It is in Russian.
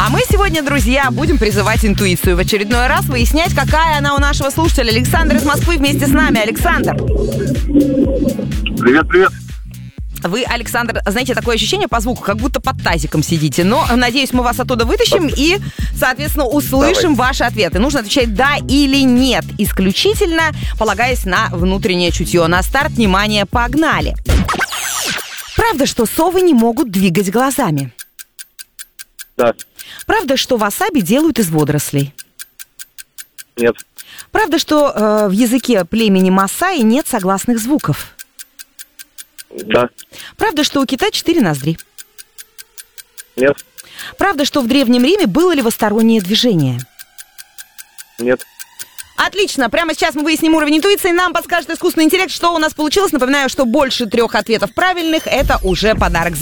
А мы сегодня, друзья, будем призывать интуицию в очередной раз, выяснять, какая она у нашего слушателя. Александр из Москвы вместе с нами. Александр. Привет. Вы, Александр, знаете, такое ощущение по звуку, как будто под тазиком сидите. Но, надеюсь, мы вас оттуда вытащим и, соответственно, услышим ваши ответы. Нужно отвечать «да» или «нет», исключительно полагаясь на внутреннее чутье. На старт, внимание, погнали. Правда, что совы не могут двигать глазами? Да. Правда, что васаби делают из водорослей? Нет. Правда, что в языке племени Масаи нет согласных звуков? Да. Правда, что у кита 4 ноздри? Нет. Правда, что в Древнем Риме было левостороннее движение? Нет. Отлично, прямо сейчас мы выясним уровень интуиции, нам подскажет искусственный интеллект, что у нас получилось. Напоминаю, что больше 3 ответов правильных – это уже подарок.